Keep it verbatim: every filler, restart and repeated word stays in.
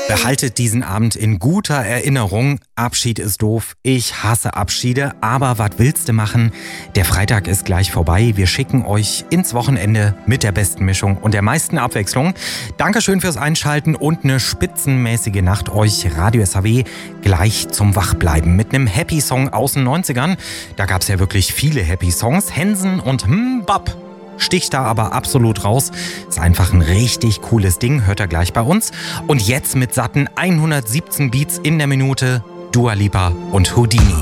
Behaltet diesen Abend in guter Erinnerung. Abschied ist doof. Ich hasse Abschiede. Aber was willst du machen? Der Freitag ist gleich vorbei. Wir schicken euch ins Wochenende mit der besten Mischung und der meisten Abwechslung. Dankeschön fürs Einschalten und eine spitzenmäßige Nacht euch. Radio S H W gleich zum Wachbleiben mit einem Happy-Song aus den neunzigern. Da gab es ja wirklich viele Happy-Songs. Hensen und Mbap sticht da aber absolut raus. Ist einfach ein richtig cooles Ding. Hört er gleich bei uns. Und jetzt mit satten hundertsiebzehn Beats in der Minute Dua Lipa und Houdini.